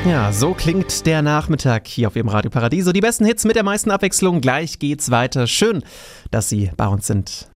Ja, so klingt der Nachmittag hier auf Ihrem Radio Paradiso. Die besten Hits mit der meisten Abwechslung. Gleich geht's weiter. Schön, dass Sie bei uns sind.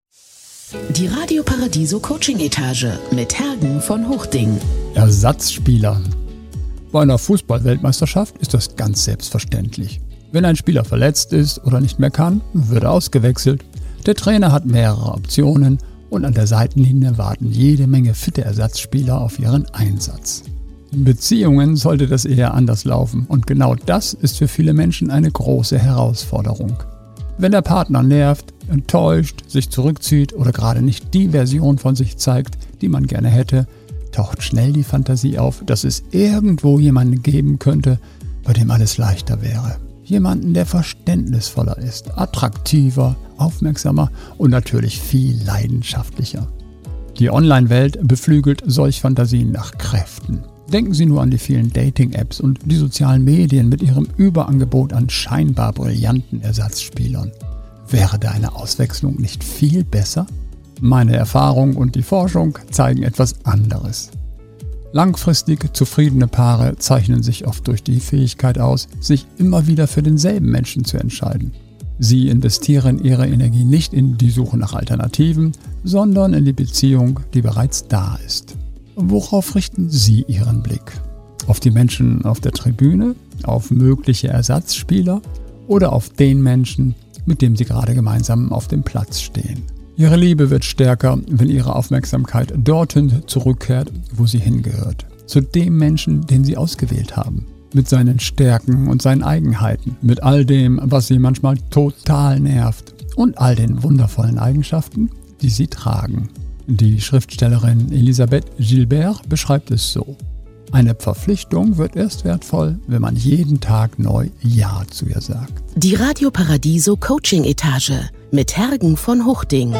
Die Radio Paradiso Coaching Etage mit Hergen von Hochding. Ersatzspieler. Bei einer Fußball-Weltmeisterschaft ist das ganz selbstverständlich. Wenn ein Spieler verletzt ist oder nicht mehr kann, wird er ausgewechselt. Der Trainer hat mehrere Optionen und an der Seitenlinie warten jede Menge fitte Ersatzspieler auf ihren Einsatz. In Beziehungen sollte das eher anders laufen und genau das ist für viele Menschen eine große Herausforderung. Wenn der Partner nervt, enttäuscht, sich zurückzieht oder gerade nicht die Version von sich zeigt, die man gerne hätte, taucht schnell die Fantasie auf, dass es irgendwo jemanden geben könnte, bei dem alles leichter wäre. Jemanden, der verständnisvoller ist, attraktiver, aufmerksamer und natürlich viel leidenschaftlicher. Die Online-Welt beflügelt solch Fantasien nach Kräften. Denken Sie nur an die vielen Dating-Apps und die sozialen Medien mit ihrem Überangebot an scheinbar brillanten Ersatzspielern. Wäre da eine Auswechslung nicht viel besser? Meine Erfahrung und die Forschung zeigen etwas anderes. Langfristig zufriedene Paare zeichnen sich oft durch die Fähigkeit aus, sich immer wieder für denselben Menschen zu entscheiden. Sie investieren ihre Energie nicht in die Suche nach Alternativen, sondern in die Beziehung, die bereits da ist. Worauf richten Sie Ihren Blick? Auf die Menschen auf der Tribüne, auf mögliche Ersatzspieler oder auf den Menschen, mit dem Sie gerade gemeinsam auf dem Platz stehen? Ihre Liebe wird stärker, wenn Ihre Aufmerksamkeit dorthin zurückkehrt, wo sie hingehört. Zu dem Menschen, den Sie ausgewählt haben. Mit seinen Stärken und seinen Eigenheiten. Mit all dem, was Sie manchmal total nervt. Und all den wundervollen Eigenschaften, die Sie tragen. Die Schriftstellerin Elisabeth Gilbert beschreibt es so: Eine Verpflichtung wird erst wertvoll, wenn man jeden Tag neu Ja zu ihr sagt. Die Radio Paradiso Coaching Etage mit Hergen von Hochding.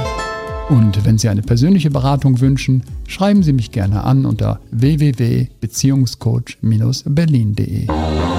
Und wenn Sie eine persönliche Beratung wünschen, schreiben Sie mich gerne an unter www.beziehungscoach-berlin.de.